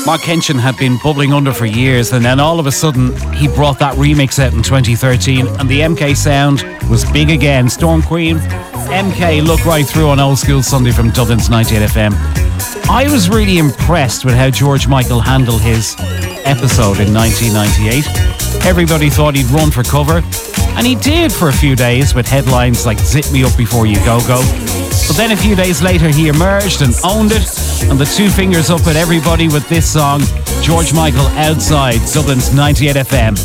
Mark Henshin had been bubbling under for years, and then all of a sudden he brought that remix out in 2013, and the MK sound was big again. Storm Queen, MK, look right through on Old School Sunday from Dublin's 98 FM. I was really impressed with how George Michael handled his episode in 1998. Everybody thought he'd run for cover, and he did for a few days with headlines like "Zip Me Up Before You Go Go." But then a few days later he emerged and owned it, and the two fingers up at everybody with this song, George Michael Outside, Dublin's 98 FM.